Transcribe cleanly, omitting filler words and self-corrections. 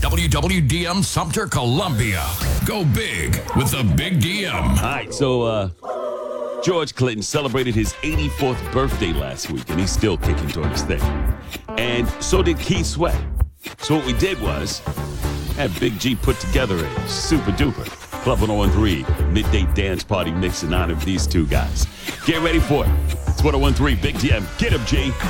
WWDM Sumter, Columbia. Go big with the Big DM. All right, so George Clinton celebrated his 84th birthday last week, and he's still kicking doing his thing. And so did Keith Sweat. So what we did was had Big G put together a super-duper Club 1013 midday dance party mix in honor of these two guys. Get ready for it. It's 1013 Big DM. Get him, G.